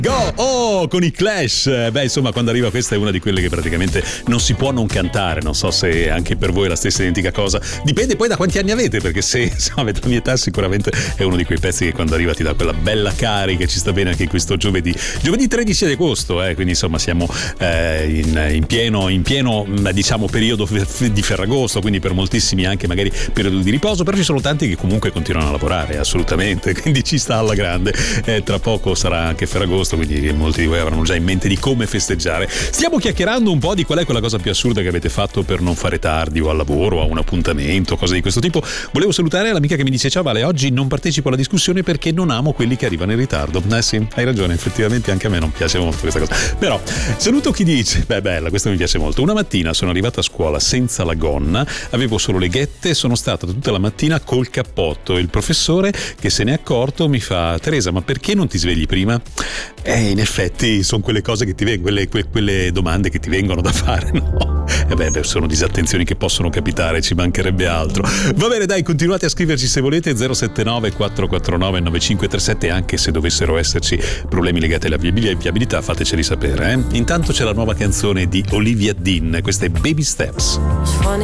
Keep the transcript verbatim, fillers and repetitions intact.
Go! Oh, con i Clash! Beh, insomma, quando arriva questa è una di quelle che praticamente non si può non cantare. Non so se anche per voi è la stessa identica cosa. Dipende poi da quanti anni avete, perché se insomma, avete la mia età sicuramente è uno di quei pezzi che quando arriva ti dà quella bella carica. Ci sta bene anche questo giovedì. Giovedì tredici di agosto, eh, quindi insomma siamo eh, in, in pieno, in pieno diciamo periodo di Ferragosto, quindi per moltissimi anche magari periodo di riposo, però ci sono tanti che comunque continuano a lavorare, assolutamente, quindi ci sta alla grande. Eh, tra poco sarà anche Ferragosto, quindi molti di voi avranno già in mente di come festeggiare. Stiamo chiacchierando un po' di qual è quella cosa più assurda che avete fatto per non fare tardi o al lavoro o a un appuntamento, cose di questo tipo. Volevo salutare l'amica che mi dice: ciao Vale, oggi non partecipo alla discussione perché non amo quelli che arrivano in ritardo. Eh sì, hai ragione, effettivamente anche a me non piace molto questa cosa. Però saluto chi dice: beh, bella, questo mi piace molto. Una mattina sono arrivata a scuola senza la gonna, avevo solo le ghette, sono stata tutta la mattina col cappotto. Il professore, che se n'è accorto, mi fa: Teresa, ma perché non ti svegli prima? Eh, in effetti sono quelle cose che ti vengono, quelle, que, quelle domande che ti vengono da fare, no? E beh, beh, sono disattenzioni che possono capitare, ci mancherebbe altro. Va bene, dai, continuate a scriverci se volete. Zero sette nove quattro quattro nove nove cinque tre sette, anche se dovessero esserci problemi legati alla viabilità, fateceli sapere, eh? Intanto c'è la nuova canzone di Olivia Dean, questa è Baby Steps.